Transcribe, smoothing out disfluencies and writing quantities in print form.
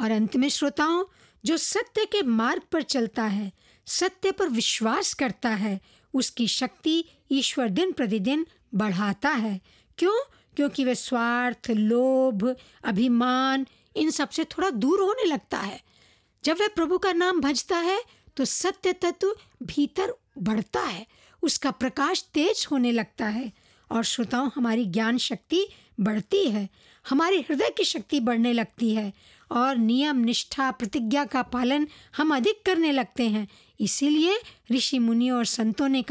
और अंत में श्रोताओं, जो सत्य के मार्ग पर चलता है, सत्य पर विश्वास करता है, उसकी शक्ति ईश्वर दिन प्रतिदिन बढ़ाता है। क्यों? क्योंकि वह स्वार्थ, लोभ, अभिमान इन सब से थोड़ा दूर होने लगता है। जब वह प्रभु का नाम भजता है तो सत्य तत्व भीतर बढ़ता है, उसका प्रकाश तेज होने लगता है और श्रोताओं, हमारी ज्ञान शक्ति बढ़ती है, हमारी हृदय की शक्ति बढ़ने लगती है और नियम, निष्ठा, प्रतिज्ञा का पालन हम अधिक करने लगते हैं। इसीलिए ऋषि मुनियों और संतों ने